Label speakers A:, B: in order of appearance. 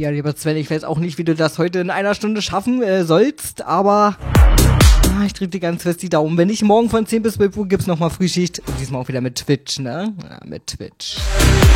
A: Ja, lieber Sven, ich weiß auch nicht, wie du das heute in einer Stunde schaffen sollst, aber ich drücke dir ganz fest die Daumen. Wenn nicht, morgen von 10 bis 12 Uhr gibt's nochmal Frühschicht und diesmal auch wieder mit Twitch, ne? Ja, mit Twitch.